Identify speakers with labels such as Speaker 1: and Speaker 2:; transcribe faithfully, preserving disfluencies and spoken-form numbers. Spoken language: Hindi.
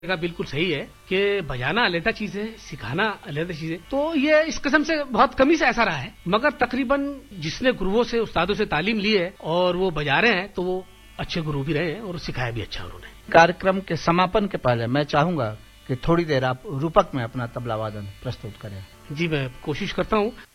Speaker 1: का बिल्कुल सही है कि बजाना अलग चीज है, सिखाना अलग चीज है। तो ये इस किस्म से बहुत कमी से ऐसा रहा है, मगर तकरीबन जिसने गुरुओं से, उस्तादों से तालीम ली है और वो बजा रहे हैं तो वो अच्छे गुरु भी रहे हैं और सिखाया भी अच्छा उन्होंने।
Speaker 2: कार्यक्रम के समापन के पहले मैं चाहूंगा कि थोड़ी देर आप रूपक में अपना तबला वादन प्रस्तुत करें।
Speaker 1: जी मैं कोशिश करता हूँ।